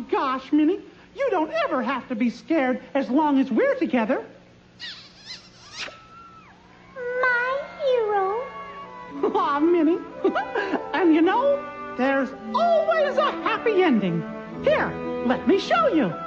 gosh, Minnie, you don't ever have to be scared as long as we're together. My hero. Aw, Minnie. And you know, there's always a happy ending. Here, let me show you.